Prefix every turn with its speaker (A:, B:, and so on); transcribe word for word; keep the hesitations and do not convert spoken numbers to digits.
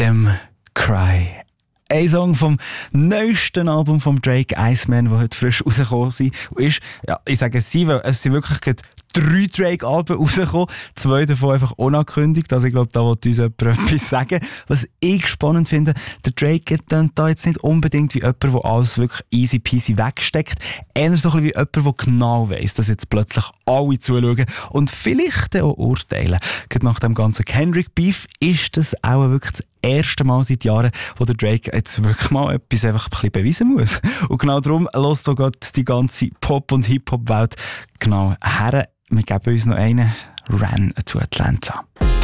A: Them Cry. Ein Song vom neuesten Album von Drake, Iceman, der heute frisch rausgekommen ist. Ja, ich sage sie, weil es sind wirklich gerade drei Drake-Alben rausgekommen. Zwei davon einfach unangekündigt. Also ich glaube, da wollte uns jemand etwas sagen. Was ich spannend finde, der Drake klingt da jetzt nicht unbedingt wie jemand, der alles wirklich easy peasy wegsteckt. Eher so ein bisschen wie jemand, der genau weiss, dass jetzt plötzlich alle zuschauen und vielleicht auch urteilen. Gerade nach dem ganzen Kendrick-Beef ist das auch wirklich das erste Mal seit Jahren, wo der Drake jetzt wirklich mal etwas einfach ein bisschen beweisen muss. Und genau darum lässt hier gerade die ganze Pop- und Hip-Hop-Welt genau her. Wir geben uns noch einen Run zu Atlanta.